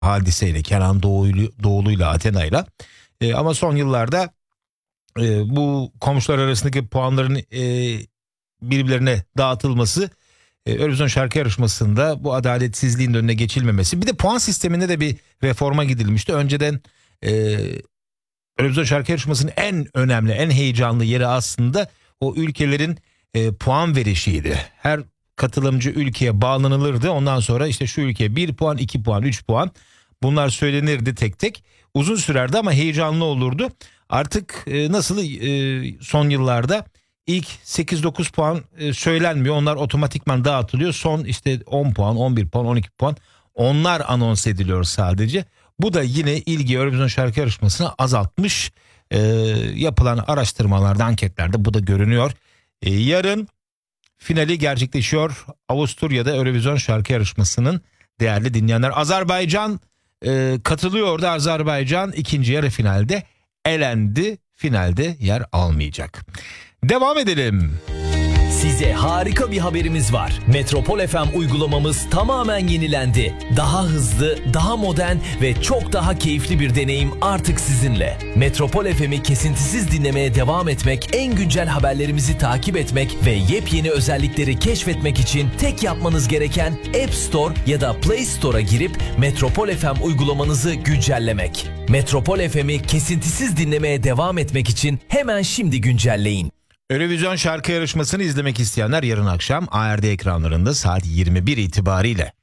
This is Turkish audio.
hadiseyle, Kenan Doğulu'yla, Athena'yla. Ama son yıllarda bu komşular arasındaki puanların birbirlerine dağıtılması, Eurovision şarkı yarışmasında bu adaletsizliğin önüne geçilmemesi. Bir de puan sisteminde de bir reforma gidilmişti. Önceden Eurovision şarkı yarışmasının en önemli, en heyecanlı yeri aslında o ülkelerin puan verişiydi. Her katılımcı ülkeye bağlanılırdı. Ondan sonra işte şu ülkeye 1 puan, 2 puan, 3 puan, bunlar söylenirdi tek tek. Uzun sürerdi ama heyecanlı olurdu. Artık nasıl son yıllarda ilk 8-9 puan söylenmiyor. Onlar otomatikman dağıtılıyor. Son işte 10 puan, 11 puan, 12 puan, onlar anons ediliyor sadece. Bu da yine ilgi Eurovision şarkı yarışmasına azaltmış. Yapılan araştırmalarda, anketlerde bu da görünüyor. Yarın finali gerçekleşiyor Avusturya'da Eurovision şarkı yarışmasının, değerli dinleyenler. Azerbaycan katılıyordu. Azerbaycan ikinci yarı finalde elendi. Finalde yer almayacak. Devam edelim. Size harika bir haberimiz var. Metropol FM uygulamamız tamamen yenilendi. Daha hızlı, daha modern ve çok daha keyifli bir deneyim artık sizinle. Metropol FM'i kesintisiz dinlemeye devam etmek, en güncel haberlerimizi takip etmek ve yepyeni özellikleri keşfetmek için tek yapmanız gereken App Store ya da Play Store'a girip Metropol FM uygulamanızı güncellemek. Metropol FM'i kesintisiz dinlemeye devam etmek için hemen şimdi güncelleyin. Eurovision şarkı yarışmasını izlemek isteyenler yarın akşam ARD ekranlarında saat 21 itibariyle